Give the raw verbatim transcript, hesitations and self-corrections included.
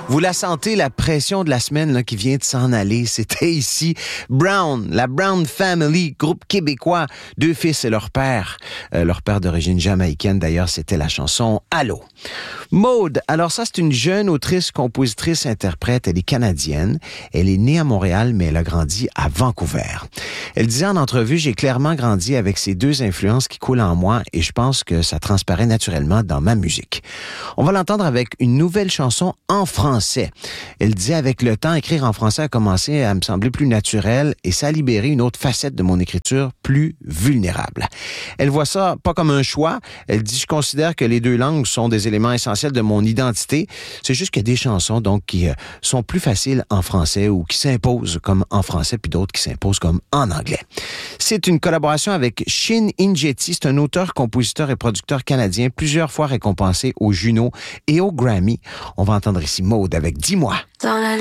Vous la sentez, la pression de la semaine là, qui vient de s'en aller. C'était ici Brown, la Brown Family, groupe québécois, deux fils et leur père. Euh, leur père d'origine jamaïcaine, d'ailleurs, c'était la chanson « Allô ». Maude, alors ça, c'est une jeune autrice, compositrice, interprète. Elle est canadienne. Elle est née à Montréal, mais elle a grandi à Vancouver. Elle disait en entrevue, j'ai clairement grandi avec ces deux influences qui coulent en moi et je pense que ça transparaît naturellement dans ma musique. On va l'entendre avec une nouvelle chanson en français. Elle disait, avec le temps, écrire en français a commencé à me sembler plus naturel et ça a libéré une autre facette de mon écriture plus vulnérable. Elle voit ça pas comme un choix. Elle dit, je considère que les deux langues sont des éléments essentiels de mon identité. C'est juste qu'il y a des chansons donc qui euh, sont plus faciles en français ou qui s'imposent comme en français, puis d'autres qui s'imposent comme en anglais. C'est une collaboration avec Shin Injeti. C'est un auteur, compositeur et producteur canadien, plusieurs fois récompensé aux Juno et aux Grammy. On va entendre ici Maude avec « Dis-moi ».